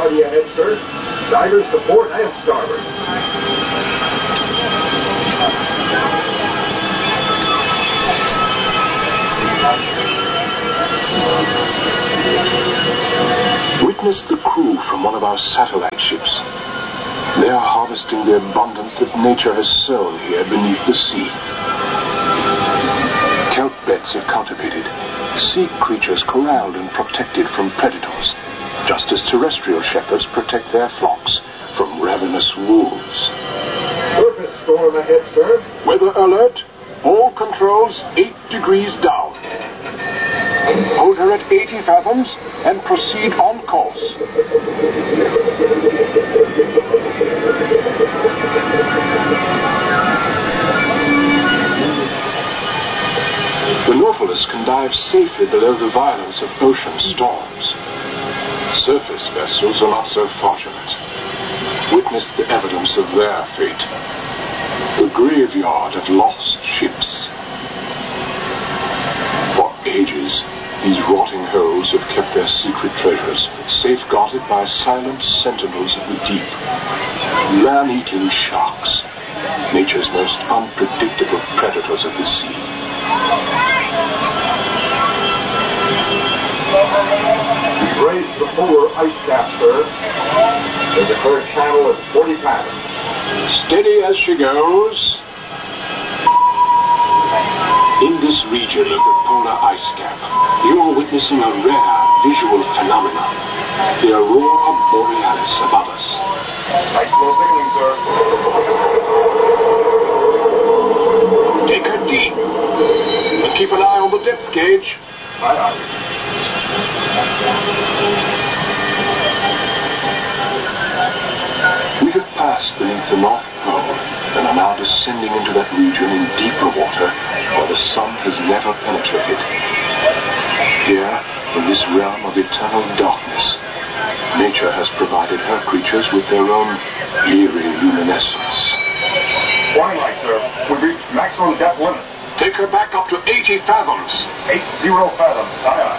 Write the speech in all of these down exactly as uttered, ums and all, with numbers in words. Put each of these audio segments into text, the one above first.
party ahead, sir. Divers to port and starboard. Witness the crew from one of our satellite ships. They are harvesting the abundance that nature has sown here beneath the sea. Kelp beds are cultivated, sea creatures corralled and protected from predators, just as terrestrial shepherds protect their flocks from ravenous wolves. Surface storm ahead, sir. Weather alert. All controls eight degrees down. Hold her at eighty fathoms and proceed on course. The Nautilus can dive safely below the violence of ocean storms. Surface vessels are not so fortunate. Witness the evidence of their fate. The graveyard of lost ships. For ages, these rotting holes have kept their secret treasures, safeguarded by silent sentinels of the deep. Man-eating sharks, nature's most unpredictable predators of the sea. We've raised the polar ice cap, sir. There's a current channel at forty fathoms. Steady as she goes. In this region of the polar ice cap, you are witnessing a rare visual phenomenon. The aurora borealis above us. Nice low signaling, sir. Take her deep. And keep an eye on the depth gauge. Aye, aye. We have passed beneath the North Pole and are now descending into that region in deeper water where the sun has never penetrated. Here, in this realm of eternal darkness, nature has provided her creatures with their own eerie luminescence. Warning light, sir. We've reached maximum depth limit. Take her back up to eighty fathoms. Eight zero fathoms. Aye, aye.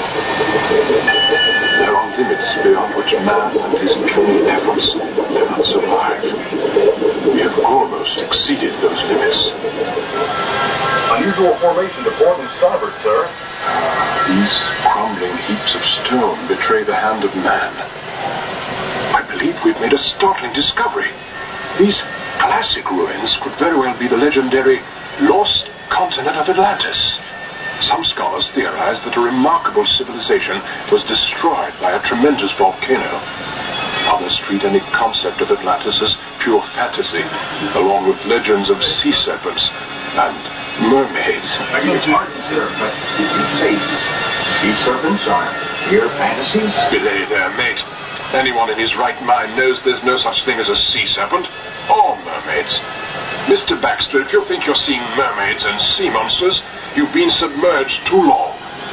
There are limits beyond which man and his puny efforts cannot survive. We have almost exceeded those limits. Unusual formation to port and starboard, sir. These crumbling heaps of stone betray the hand of man. I believe we've made a startling discovery. These classic ruins could very well be the legendary lost continent of Atlantis. Some scholars theorize that a remarkable civilization was destroyed by a tremendous volcano. Others treat any concept of Atlantis as pure fantasy, along with legends of sea serpents and mermaids. I beg your pardon, sir, but did you say sea serpents are pure fantasies? Belay there, mate. Anyone in his right mind knows there's no such thing as a sea serpent or mermaids. Mister Baxter, if you think you're seeing mermaids and sea monsters, you've been submerged too long.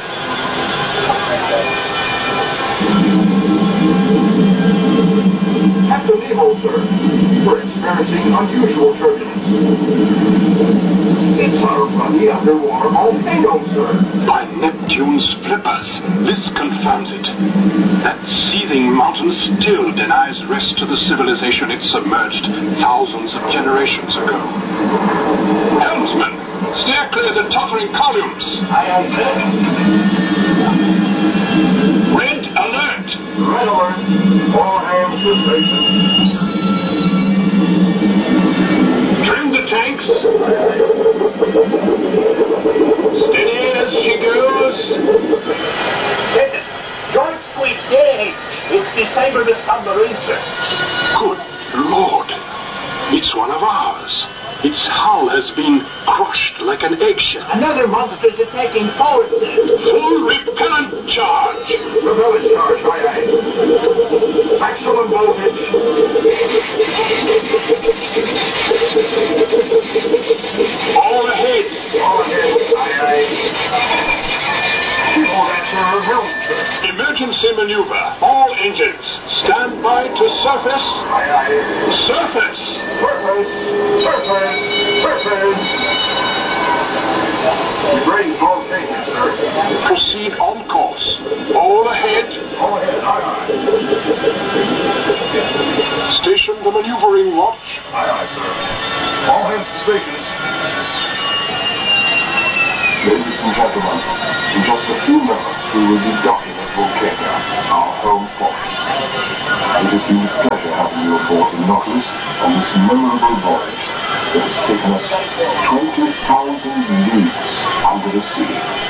Captain Nemo, sir. We're experiencing unusual turbulence. It's a runny underwater volcano, sir. By Neptune's flippers, this confirms it. That seething mountain still denies rest to the civilization it submerged thousands of generations ago. Helmsman, steer clear the tottering columns. Aye, aye, sir. Red alert! Red alert. All hands to station. Trim the tanks. Steady as she goes. Listen, don't squeeze gauge. It's disabled the submarine, sir. Good Lord. It's one of ours. Its hull has been crushed like an eggshell. Another monster is attacking forward, sir. Full repellent charge. Repellent charge, aye, aye. Maximum voltage. All ahead. All ahead, aye, aye. People answer our helm, sir. Emergency maneuver. All engines. Stand by to surface. Aye, aye. Surface. Surface. Surface. Surface. We've raised all stations, sir. Proceed on course. All ahead. All ahead, aye, aye. Station the maneuvering watch. Aye, aye, sir. All hands to stations. Ladies and gentlemen, in just a few moments we will be docking at Volcania, our home port. It has been a pleasure having you aboard the Nautilus on this memorable voyage that has taken us twenty thousand leagues under the sea.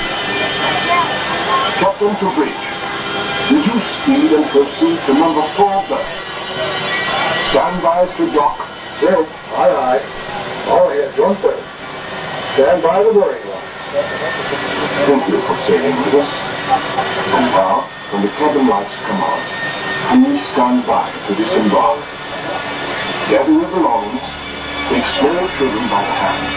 Captain to bridge, reduce speed and proceed to number four berth. Stand by to dock. Sir. Aye, aye. All hands, one third. Stand by the mooring line. Thank you for sailing with us. And now, when the cabin lights come on, please stand by to disembark. Gather your belongings, take small children by the hand.